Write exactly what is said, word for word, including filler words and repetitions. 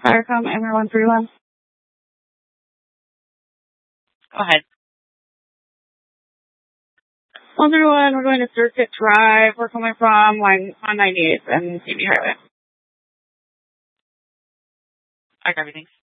Firecom, M R one three one. Go ahead. one three one, we're going to Circuit Drive. We're coming from one ninety-eighth and C B Highway. I got everything.